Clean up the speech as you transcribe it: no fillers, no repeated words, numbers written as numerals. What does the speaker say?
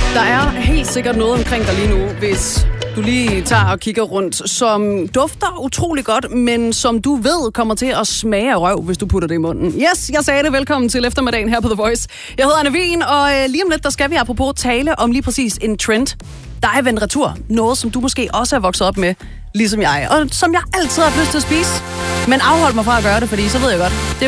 Der er helt sikkert noget omkring dig lige nu, hvis du lige tager og kigger rundt, som dufter utrolig godt, men som du ved kommer til at smage af røv, hvis du putter det i munden. Yes, jeg sagde det. Velkommen til eftermiddagen her på The Voice. Jeg hedder Anna Wien, og lige om lidt, der skal vi apropos tale om lige præcis en trend, der er vendt retur. Noget, som du måske også er vokset op med, ligesom jeg, og som jeg altid har haft lyst til at spise. Men afholdt mig fra at gøre det, fordi så ved jeg godt, det